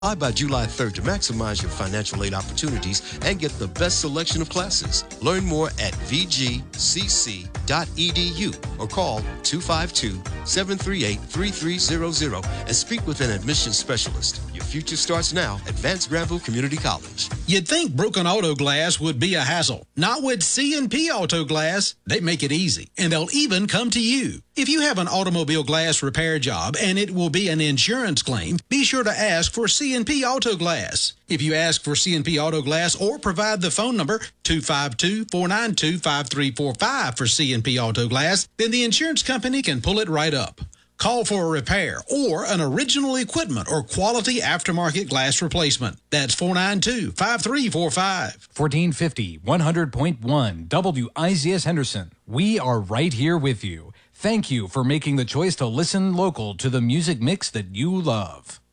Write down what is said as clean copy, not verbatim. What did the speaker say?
Apply by July 3rd to maximize your financial aid opportunities and get the best selection of classes. Learn more at vgcc.edu or call 252-738-3300 and speak with an admissions specialist. Your future starts now at Vance Granville Community College. You'd think broken auto glass would be a hassle. Not with C&P Auto Glass. They make it easy, and they'll even come to you. If you have an automobile glass repair job and it will be an insurance claim, be sure to ask for C&P Auto Glass. If you ask for C&P Auto Glass or provide the phone number 252-492-5345 for C&P Auto Glass, then the insurance company can pull it right up. Call for a repair or an original equipment or quality aftermarket glass replacement. That's 492-5345. 1450, 100.1 WIZS Henderson. We are right here with you. Thank you for making the choice to listen local to the music mix that you love.